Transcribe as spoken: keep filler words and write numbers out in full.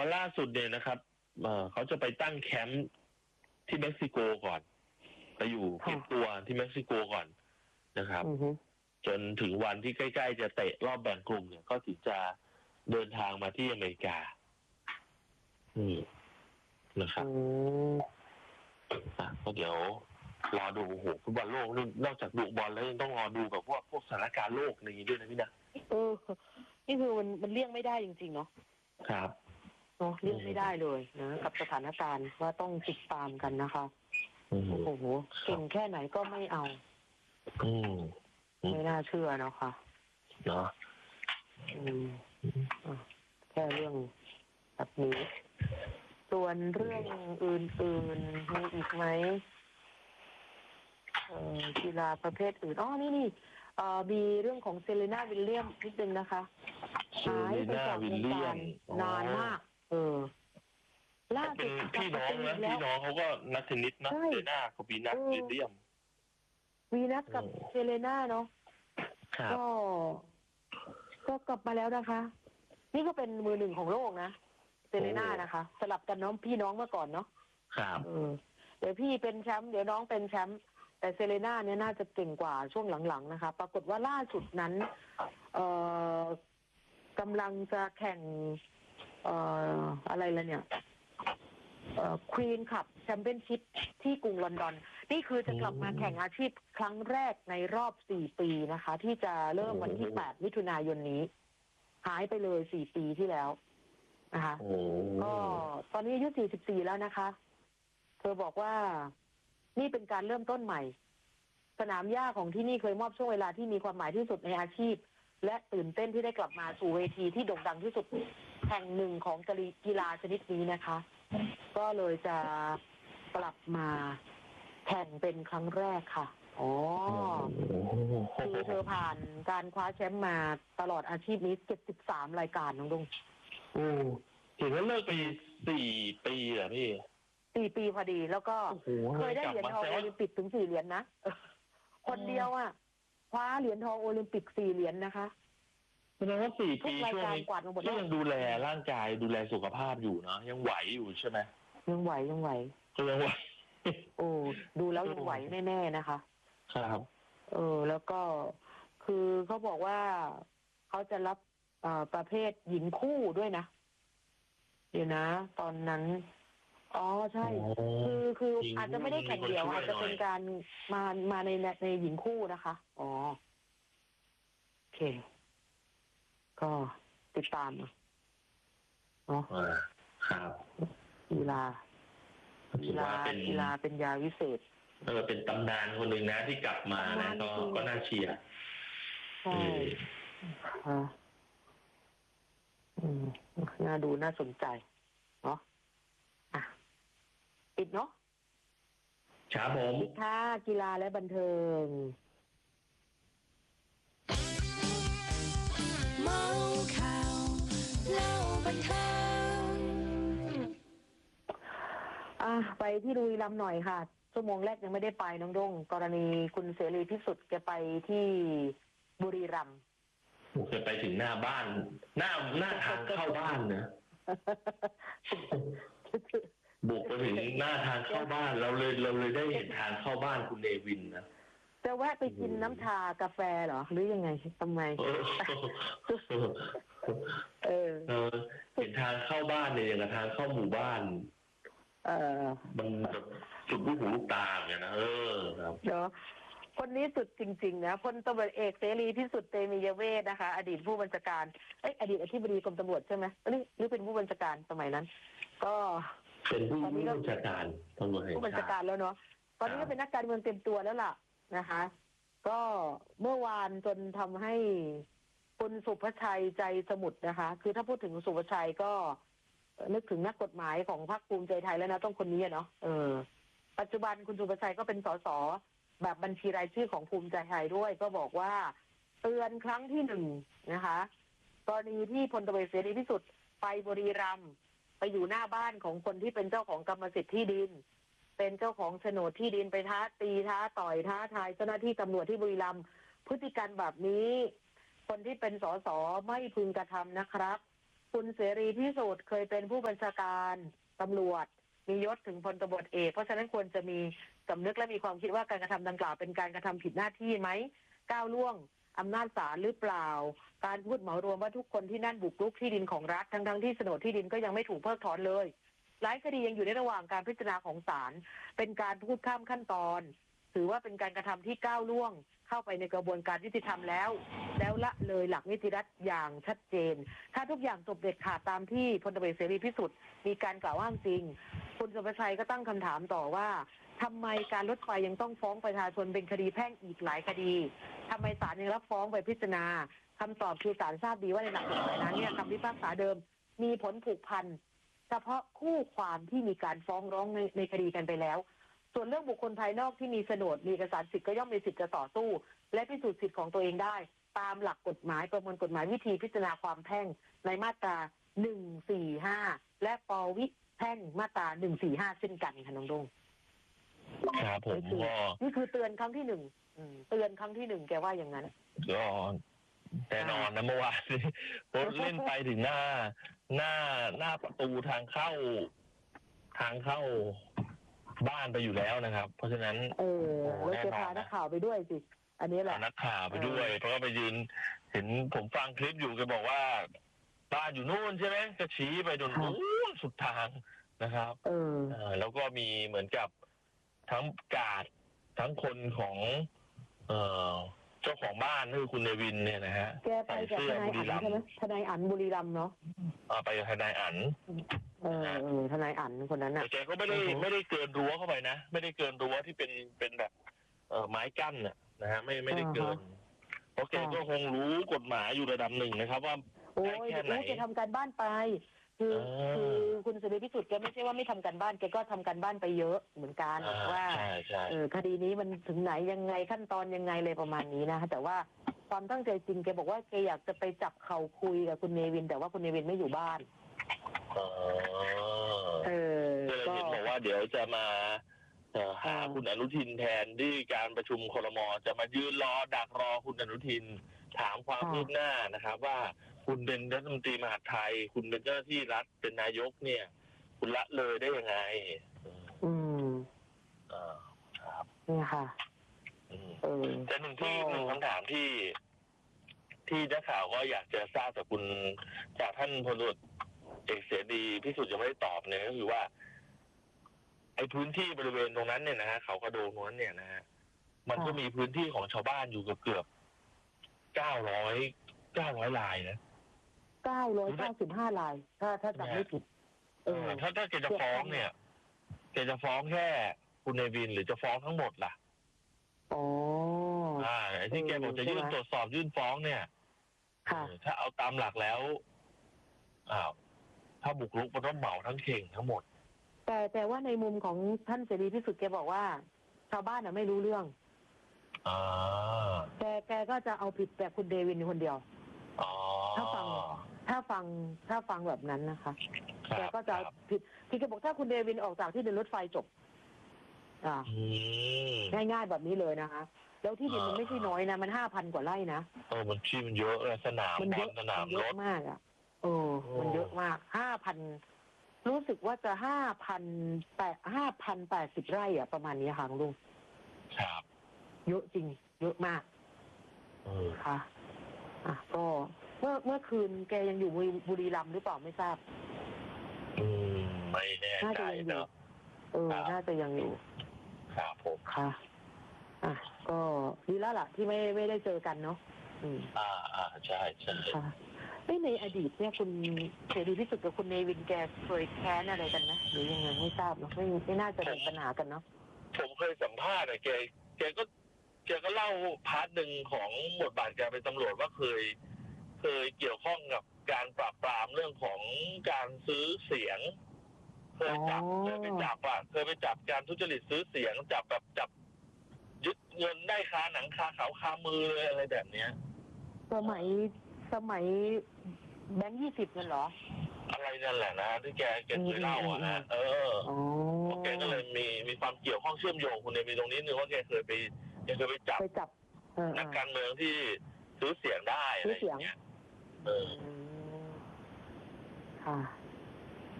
ล่าสุดเนี่ยนะครับเออเขาจะไปตั้งแคมป์ที่เม็กซิโกก่อนไปอยู่เก็บตัวที่เม็กซิโกก่อนนะครับจนถึงวันที่ใกล้ๆจะเตะรอบแบ่งกลุ่มเนี่ยก็ถึงจะเดินทางมาที่อเมริกาอืมนะครับอ่ะก็เดี๋ยวรอดูโอ้โหฟุตบอลโลกนี่นอกจากดูบอลแล้วยังต้องรอดูแบบพวกพวกสถานการณ์โลกอะไรอย่างนี้ด้วยนะพี่นะเออนี่คือมันมันเลี่ยงไม่ได้จริงๆเนาะครับเนาะเลี่ยงไม่ได้เลยนะกับสถานการณ์ว่าต้องติดตามกันนะคะโอ้โหเก่งแค่ไหนก็ไม่เอาอืมไม่น่าเชื่อเนาะค่ะเนาะอืมแค่เรื่องแบบนี้ส่วนเรื่องอื่นๆมีอีกไหมเอ่อกีฬาประเภทอื่นอ๋อนี่นี่เอ่อมีเรื่องของเซเลน่าวิลเลียมนิดนึงนะคะหายไปจากวงการนานมากเออล่าสุดพี่น้องนะพี่น้องเขาก็นักเทนนิสนะเซเลน่ากับวีนัสวิลเลียมวีนัสกับเซเลน่าเนาะก็ก็กลับมาแล้วนะคะนี่ก็เป็นมือหนึ่งของโลกนะเซเลน่านะคะสลับกันน้องพี่น้องเมื่อก่อนเนาะครับเออเดี๋ยวพี่เป็นแชมป์เดี๋ยวน้องเป็นแชมป์แต่เซเลน่าเนี่ยน่าจะเก่งกว่าช่วงหลังๆนะคะปรากฏว่าล่าสุดนั้นเอ่อกำลังจะแข่งเอ่ออะไรละเนี่ยเอ่อควีนคัพแชมเปี้ยนชิพที่กรุงลอนดอนนี่คือจะกลับมาแข่งอาชีพครั้งแรกในรอบสี่ปีนะคะที่จะเริ่มวันที่แปดมิถุนายนนี้หายไปเลยสี่ปีที่แล้วนะคะก็ตอนนี้อายุสี่สิบสี่แล้วนะคะเธอบอกว่านี่เป็นการเริ่มต้นใหม่สนามหญ้าของที่นี่เคยมอบช่วงเวลาที่มีความหมายที่สุดในอาชีพและตื่นเต้นที่ได้กลับมาสู่เวทีที่โด่งดังที่สุดแห่งหนึ่งของกีฬาชนิดนี้นะคะก็เลยจะกลับมาแข่งเป็นครั้งแรกค่ะอ๋อคือเธอผ่านการคว้าแชมป์มาตลอดอาชีพนี้เจ็ดสิบสามรายการน้องดงโอ้เห็นว่าเลิกไปสี่ปีเหรอพี่สี่ปีพอดีแล้วก็เคยได้เหรียญทองโอลิมปิกถึงสี่เหรียญนะคนเดียวอ่ะคว้าเหรียญทองโอลิมปิกสี่เหรียญนะคะแสดงว่าสี่ปีช่วงนี้ก็ยังดูแลร่างกายดูแลสุขภาพอยู่เนาะยังไหวอยู่ใช่ไหมยังไหวยังไหวยังไหวโอ้ดูแล้วยังไหวแน่ๆนะคะครับเออแล้วก็คือเขาบอกว่าเขาจะรับประเภทหญิงคู่ด้วยนะเดี๋ยวนะตอนนั้นอ๋อใช่คือคืออาจจะไม่ได้แข่งเดี่ยวอาจจะเป็นการมามาในในหญิงคู่นะคะอ๋อโอเคก็ติดตามเนาะครับกีฬากีฬากีฬาเป็นยาวิเศษเออเป็นตำนานคนหนึ่งนะที่กลับมานะก็ก็น่าเชียร์ใช่ค่ะอืมน่าดูน่าสนใจเนาะอ่ะปิดเนาะครับผมปิดค่ะกีฬาและบันเทิงเมาข่าวเล่าบันเทิงอ่ะไปที่บุรีรัมย์หน่อยค่ะชั่วโมงแรกยังไม่ได้ไปน้องดงกรณีคุณเสรีพิสุทธิ์จะไปที่บุรีรัมย์จะไปถึงหน้าบ้านหน้าหน้าทางเข้าบ้านนะบุกไปถึงหน้าทางเข้าบ้านเราเลยเราเลยได้เห็นทางเข้าบ้านคุณเนวินนะจะแวะไปกินน้ำชากาแฟเหรอหรือยังไงทำไมเออเห็นทางเข้าบ้านเนี่ยอย่างทางเข้าหมู่บ้านเออมันแบบสุดลูกหูลูกตาเนี่ยนะเออครับเนาะคนนี้สุดจริงๆนะพลตำรวจเอกเสรีพิสุทธิ์เตมียเวทนะคะอดีตผู้บัญชาการเอ้ยอดีตอธิบดีกรมตำรวจใช่ไหมหรือหรือเป็นผู้บัญชาการสมัยนั้นก็เป็นผู้บัญชาการตำรวจผู้บัญชาการแล้วเนาะตอนนี้ก็เป็นนักการเมืองเต็มตัวแล้วล่ะนะคะก็เมื่อวานจนทำให้คุณสุภชัยใจสมุทรนะคะคือถ้าพูดถึงสุภชัยก็นึกถึงนักกฎหมายของพรรคภูมิใจไทยแล้วนะต้องคนนี้เนาะเออปัจจุบันคุณสุภชัยก็เป็นสสแบบบัญชีรายชื่อของภูมิใจไทยด้วยก็บอกว่าเตือนครั้งที่หนึ่งนะคะกรณีที่พลตำรวจเสรีพิสุทธิ์ไปบุรีรัมย์ไปอยู่หน้าบ้านของคนที่เป็นเจ้าของกรรมสิทธิ์ที่ดินเป็นเจ้าของโฉนดที่ดินไปท้าตีท้าต่อยท้าทายเจ้าหน้าที่ตำรวจที่บุรีรัมย์พฤติกรรมแบบนี้คนที่เป็นสสไม่พึงกระทำนะครับคุณเสรีพิสุทธิ์เคยเป็นผู้บัญชาการตำรวจมียศถึงพลตำรวจเอกเพราะฉะนั้นควรจะมีสำนึกและมีความคิดว่าการกระทำดังกล่าวเป็นการกระทำผิดหน้าที่ไหมก้าวล่วงอำนาจศาลหรือเปล่าการพูดเหมารวมว่าทุกคนที่นั่นบุกรุกที่ดินของรัฐทั้งทั้งที่โฉนดที่ดินก็ยังไม่ถูกเพิกถอนเลยหลายคดียังอยู่ในระหว่างการพิจารณาของศาลเป็นการพูดข้ามขั้นตอนถือว่าเป็นการกระทำที่ก้าวล่วงเข้าไปในกระบวนการยุติธรรมแล้วแล้วละเลยหลักนิติรัฐอย่างชัดเจนถ้าทุกอย่างจบเด็ดขาดตามที่พลตำรวจเสรีพิสุทธิ์มีการกล่าวอ้างจริงคุณสุภชัยก็ตั้งคำถามต่อว่าทำไมการรถไฟยังต้องฟ้องประชาชนเป็นคดีแพ่งอีกหลายคดีทำไมศาลยังรับฟ้องไปพิจารณาคำตอบคือศาลทราบดีว่าในหลักกฎหมายนั้นเนี่ยคำพิพากษาเดิมมีผลผูกพันเฉพาะคู่ความที่มีการฟ้องร้องในในคดีกันไปแล้วส่วนเรื่องบุคคลภายนอกที่มีโฉนดมีเอกสารสิทธิ์ก็ย่อมมีสิทธิ์จะต่อสู้และพิสูจน์สิทธิ์ของตัวเองได้ตามหลักกฎหมายประมวลกฎหมายวิธีพิจารณาความแพ่งในมาตราหนึ่งสี่ห้าและปวิแพ่งมาตราหนึ่งสี่ห้าเช่นกันค่ะน้องดงครับผมก็นี่คือเตือนครั้งที่หนึ่งเตือนครั้งที่หนึ่งแกว่าอย่างนั้นก็แน่นอนนะเมื่อวานนี้รถเล่นไปถึงหน้าหน้าหน้าประตูทางเข้าทางเข้าบ้านไปอยู่แล้วนะครับเพราะฉะนั้นเออแล้วจะพานักข่าวไปด้วยสิอันนี้แหละนักข่าวไปด้วยเพราะว่าไปยืนเห็นผมฟังคลิปอยู่แกบอกว่าบ้านอยู่นู่นใช่ไหมก็ชี้ไปจนนู้นสุดทางนะครับเออแล้วก็มีเหมือนกับทั้งกาดทั้งคนของเอ่อเจ้าของบ้านคือคุณเนวินเนี่ยนะฮะแกไปกับทนายอั๋นใช่ไหมทนายอั๋นบุรีรัมย์เนาะไปกับทนายอั๋นเออทนายอั๋นคนนั้นน่ะแต่แกก็ไม่ได้ไม่ได้เกินรั้วเข้าไปนะไม่ได้เกินรั้วที่เป็นเป็นแบบเอ่อไม้กั้นน่ะนะฮะไม่ไม่ได้เกินเพราะแกก็คงรู้กฎหมายอยู่ระดับหนึ่งนะครับว่าได้แค่ไหนแกทำการบ้านไปคือคือคุณเสรีพิสุทธิ์แกไม่ใช่ว่าไม่ทำการบ้านแกก็ทำการบ้านไปเยอะเหมือนกันว่าเออคดีนี้มันถึงไหนยังไงขั้นตอนยังไงเลยประมาณนี้นะแต่ว่าความตั้งใจจริงแกบอกว่าแกอยากจะไปจับเข่าคุยกับคุณเนวินแต่ว่าคุณเนวินไม่อยู่บ้านเออก็เห็นบอกว่าเดี๋ยวจะมาหาคุณอนุทินแทนที่การประชุมครม.จะมายืนรอดักรอคุณอนุทินถามความคืบหน้านะครับว่าคุณเป็นรัฐมนตรีมหาดไทยคุณเป็นเจ้าหน้าที่รัฐเป็นนายกเนี่ยคุณละเลยได้ยังไงอืมอ่าครับนี่ค่ะอืมแต่หนึ่งที่หนึ่งคำถามที่ที่นักข่าวก็อยากจะทราบจากคุณจากท่านพลตำรวจเอกเสรีพิสุทธิ์ยังไม่ได้ตอบเนี่ยก็คือว่าไอ้พื้นที่บริเวณตรงนั้นเนี่ยนะฮะเขากระโดงตรงนั้นเนี่ยนะฮะมันก็มีพื้นที่ของชาวบ้านอยู่เกือบเกือบเก้าร้อยเก้าร้อยลายนะเก้าร้อยเก้าสิบห้าลายถ้าถ้าจำไม่ผิดเออถ้าถ้าแกจะฟ้องเนี่ยแกจะฟ้องแค่คุณเนวินหรือจะฟ้องทั้งหมดล่ะอ๋ออ่าไอ้ที่แกบอกจะยื่นตรวจสอบยื่นฟ้องเนี่ยถ้าเอาตามหลักแล้วอ้าวถ้าบุกรุกมันต้องเหมาทั้งเข่งทั้งหมดแต่แต่ว่าในมุมของท่านเสรีพิสุทธิ์แกบอกว่าชาวบ้านน่ะไม่รู้เรื่องอ่าแกแกก็จะเอาผิดแต่คุณเดวินคนเดียวถ้าฟังถ้าฟังถ้าฟังแบบนั้นนะคะแกก็จะผิดที่แกบอกถ้าคุณเดวินออกจากที่ดินรถไฟจบอ่าง่ายๆแบบนี้เลยนะคะแล้วที่ดินมันไม่ใช่น้อยนะมันห้าพันกว่าไร่นะเออมันที่มันเยอะสนามมันเยอะสนามรถมากอ่ะเออมันเยอะมากห้าพันรู้สึกว่าจะห้าพันแปดห้าพันแปดสิบไร่อ่ะประมาณนี้ค่ะลุงครับเยอะจริงเยอะมากเออค่ะอ่ะก็เมื่อเมื่อคืนแกยังอยู่บุรีรัมย์หรือเปล่าไม่ทราบอืมไม่แน่ใจเนาะเออน่าจะยังอยู่ครับผมค่ะอ่ะก็ดีแล้วล่ะที่ไม่ไม่ได้เจอกันเนาะอืมอ่าอ่าใช่ใช่ค่ะในอดีตเนี่ยคุณเสรีพิสุทธิ์กับคุณเนวินแกเคยแค้นอะไรกันไหมหรือยังไงไม่ทราบเนาะไม่ไม่น่าจะมีปัญหากันเนาะผมเคยสัมภาษณ์อะแกแกก็แกก็เล่าพาร์ทหนึ่งของบทบาทแกเป็นตำรวจว่าเคยเคยเกี่ยวข้องกับการปราบปรามเรื่องของการซื้อเสียงเคยจับเคยไปจับอ่ะเคยไปจับการทุจริตซื้อเสียงจับแบบจับยึดเงินได้คาหนังคาเขาคามือเลยอะไรแบบเนี้ยสมัยสมัยแบงค์ยี่สิบนั่นเหรออะไรนั่นแหละนะที่แกแกเคยเล่าอ่ะนะเออแกก็เลยมีมีความเกี่ยวข้องเชื่อมโยงคุณเนี่ยมีตรงนี้นึงว่าแกเคยไปแกเคยไปจับไปจับนักการเมืองที่ซื้อเสียงได้อะไรอย่างเงี้ยเออค่ะ